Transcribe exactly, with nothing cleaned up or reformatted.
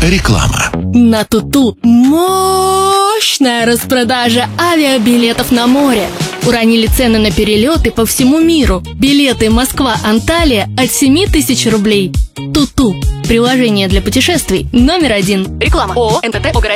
Реклама. На Туту мощная распродажа авиабилетов на море. Уронили цены на перелеты по всему миру. Билеты Москва-Анталия от семи тысяч рублей. Туту. Приложение для путешествий номер один. Реклама. ООО эн тэ тэ